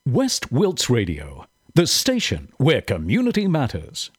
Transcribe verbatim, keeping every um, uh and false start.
West Wilts Radio, the station where community matters.